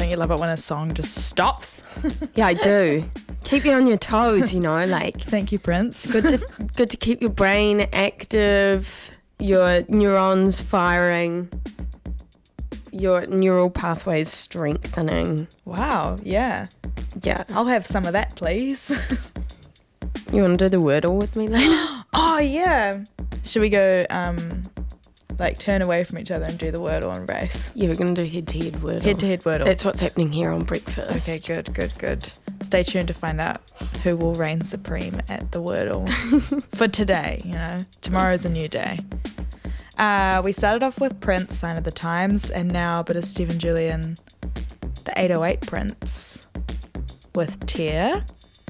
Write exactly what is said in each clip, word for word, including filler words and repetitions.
Don't you love it when a song just stops? Yeah, I do. Keep you on your toes, you know, like. Thank you, Prince. Good to good to keep your brain active, your neurons firing, your neural pathways strengthening. Wow, yeah. Yeah. I'll have some of that, please. You want to do the Wordle with me later? Oh, yeah. Should we go, um, like, turn away from each other and do the Wordle and race? Yeah, we're going to do head-to-head Wordle. Head-to-head Wordle. That's what's happening here on breakfast. Okay, good, good, good. Stay tuned to find out who will reign supreme at the Wordle for today, you know. Tomorrow's a new day. Uh, we started off with Prince, Sign of the Times, and now a bit of Stephen Julian, the eight oh eight Prince, with Tear.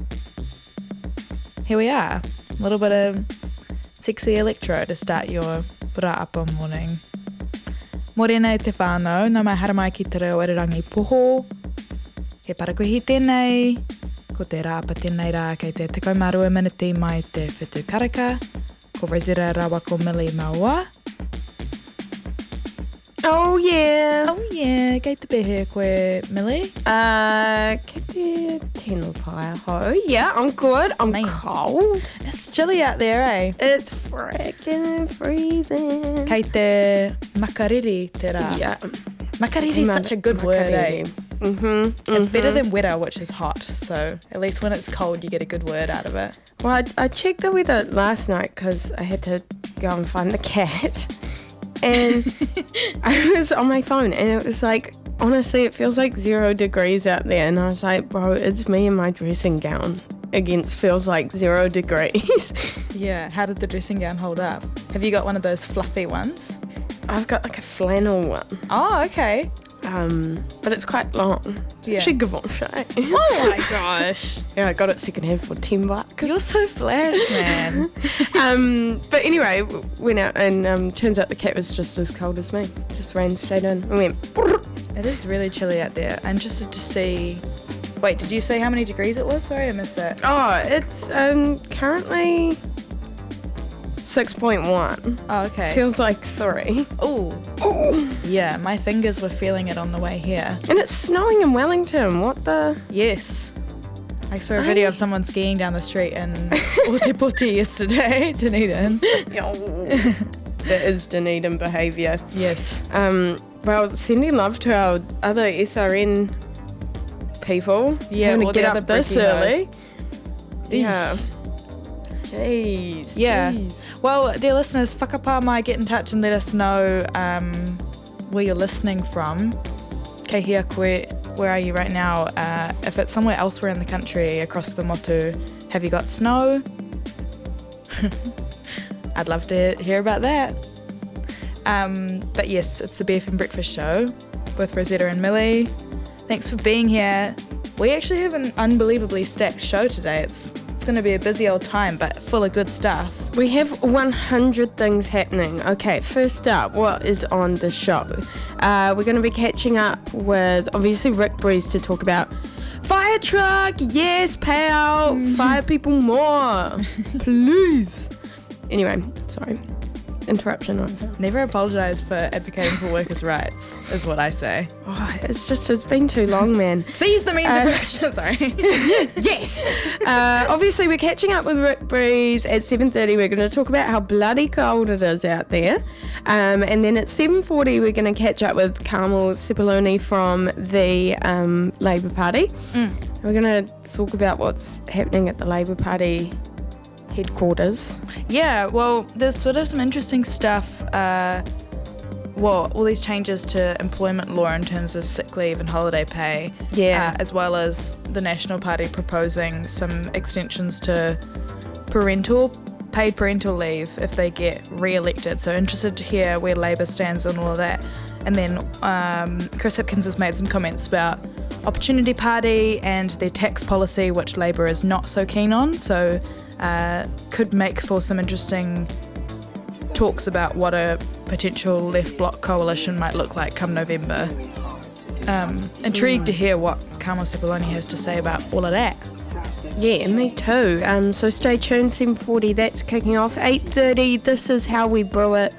Here we are. A little bit of sexy electro to start your ra'apa morning. Morena e te whānau, nā mai haramai ki te reo ererangi poho. He parakuhi tēnei, ko te rāpa tēnei rā kei te tekau marua miniti mai te whetū karaka, ko Rosetta rawa ko Millie Maua. Oh, yeah. Oh yeah, kei te pehe koe, Millie. Uh, ke te tēnā pai ho. Yeah, I'm good. I'm Man. cold. It's chilly out there, eh? It's freaking freezing. Kei te makariri te rā. Yeah. Makariri is such a good word, eh? Mm-hmm. It's better than weather, which is hot. So at least when it's cold, you get a good word out of it. Well, I, I checked the weather last night because I had to go and find the cat. And I was on my phone and it was like, honestly, it feels like zero degrees out there. And I was like, bro, it's me in my dressing gown against feels like zero degrees. Yeah. How did the dressing gown hold up? Have you got one of those fluffy ones? I've got like a flannel one. Oh, okay. Um, but it's quite long. It's Yeah. actually Givenchy. Oh my gosh. Yeah, I got it secondhand for ten bucks. You're so flash, man. um, but anyway, w- went out and um, turns out the cat was just as cold as me. Just ran straight in and went. Brrr. It is really chilly out there. I'm interested to see. Wait, did you say how many degrees it was? Sorry, I missed that. Oh, it's um currently six point one. Oh, okay. Feels like three. Oh, Oh, yeah. My fingers were feeling it on the way here. and it's snowing in Wellington. What the? Yes. I saw a video Aye. of someone skiing down the street in Otepoti yesterday, Dunedin. That is Dunedin behaviour. Yes. Um, well, sending love to our other S R N people. Yeah, having all to the get other up this Brekkie early. hosts. Yeah. Jeez. Yeah. jeez. Well, dear listeners, whakapā mai, get in touch and let us know um, where you're listening from. Kei hia koe, where are you right now? Uh, if it's somewhere elsewhere in the country, across the motu, have you got snow? I'd love to hear about that. Um, but yes, it's the B F M Breakfast Show with Rosetta and Millie. Thanks for being here. We actually have an unbelievably stacked show today. It's it's going to be a busy old time, but full of good stuff. We have one hundred things happening. Okay, first up, what is on the show? Uh, we're going to be catching up with, obviously, Rick Breeze to talk about fire truck, yes, pay out, fire people more, please. Anyway, sorry, interruption over. Never apologise for advocating for workers' rights, is what I say. Oh, it's just, it's been too long, man. Seize the means Uh, of production, sorry. Yes. Uh, obviously, we're catching up with Rick Breeze at seven thirty. We're going to talk about how bloody cold it is out there. Um, and then at seven forty, we're going to catch up with Carmel Cipollone from the um, Labour Party. Mm. We're going to talk about what's happening at the Labour Party headquarters. Yeah, well, there's sort of some interesting stuff. Uh, well, all these changes to employment law in terms of sick leave and holiday pay. Yeah. Uh, as well as the National Party proposing some extensions to parental, paid parental leave if they get re-elected. So interested to hear where Labour stands on all of that. And then um, Chris Hipkins has made some comments about Opportunity Party and their tax policy, which Labour is not so keen on. So uh, could make for some interesting talks about what a potential left bloc coalition might look like come November. Um, intrigued mm. to hear what Carmel Cipollone has to say about all of that. Yeah, me too. Um, so stay tuned, seven forty, that's kicking off. eight thirty, this is how we brew it.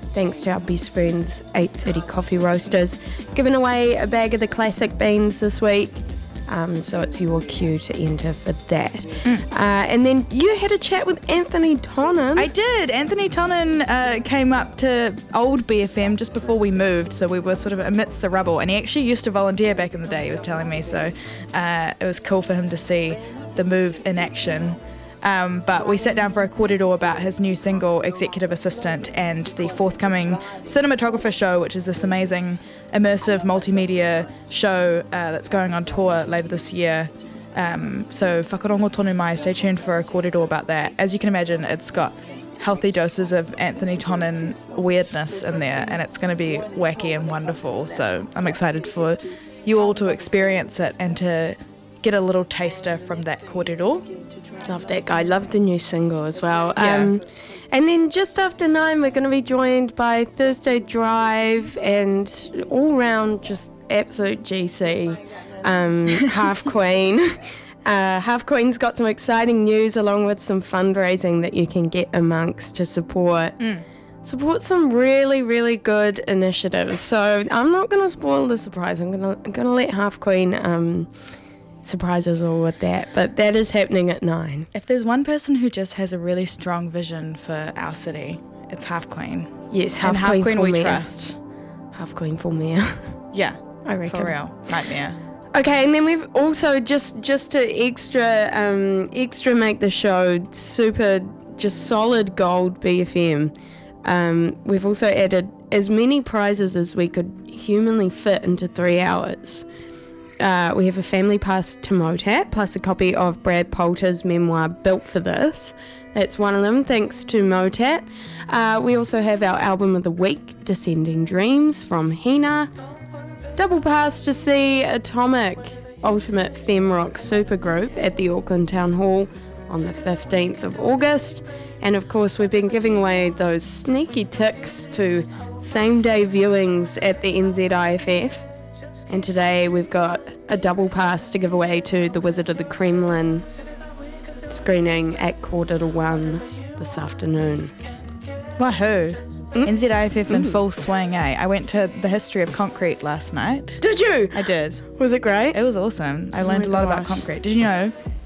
thanks to our best friends, eight thirty Coffee Roasters, giving away a bag of the classic beans this week. Um, so it's your cue to enter for that. Mm. Uh, and then you had a chat with Anthony Tonnon. I did. Anthony Tonnon uh, came up to old B F M just before we moved, so we were sort of amidst the rubble. And he actually used to volunteer back in the day, he was telling me. So uh, it was cool for him to see the move in action. Um, but we sat down for a corridor about his new single, Executive Assistant, and the forthcoming Cinematographer Show, which is this amazing immersive multimedia show uh, that's going on tour later this year. Um, so whakarongo tonu mai, stay tuned for a corridor about that. As you can imagine, it's got healthy doses of Anthony Tonnon weirdness in there, and it's going to be wacky and wonderful. So I'm excited for you all to experience it and to get a little taster from that corridor. Love that guy. Love the new single as well. Yeah. Um, and then just after nine, we're going to be joined by Thursday Drive and all round just absolute G C. Um, Half Queen. Uh, Half Queen's got some exciting news along with some fundraising that you can get amongst to support. Mm. Support some really, really good initiatives. So I'm not going to spoil the surprise. I'm going to I'm going to let Half Queen um, surprise us all with that. But that is happening at nine. If there's one person who just has a really strong vision for our city, it's Half Queen. Yes, Half and Queen Half Queen for we mayor. trust. Half Queen for mayor. Yeah, I reckon. For real. Nightmare. Okay, and then we've also just just to extra um, extra make the show super just solid gold B F M. Um, we've also added as many prizes as we could humanly fit into three hours. Uh, we have a family pass to Motat, plus a copy of Brad Poulter's memoir, Built for This. That's one of them, thanks to Motat. Uh, we also have our album of the week, Descending Dreams, from Hina. Double pass to see Atomic, Ultimate Femme Rock Supergroup at the Auckland Town Hall on the fifteenth of August. And of course, we've been giving away those sneaky ticks to same-day viewings at the N Z I F F. And today we've got a double pass to give away to The Wizard of the Kremlin screening at quarter to one this afternoon. Wahoo. Mm? N Z I F F in Mm. full swing, eh? I went to the history of concrete last night. Did you? I did. Was it great? It was awesome. I Oh learned my a lot about gosh. concrete. Did you know